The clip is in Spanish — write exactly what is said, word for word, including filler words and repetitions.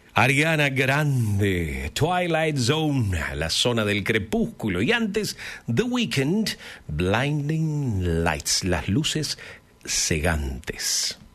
Ariana Grande, Twilight Zone, la zona del crepúsculo. Y antes, The Weeknd, Blinding Lights, las luces cegantes.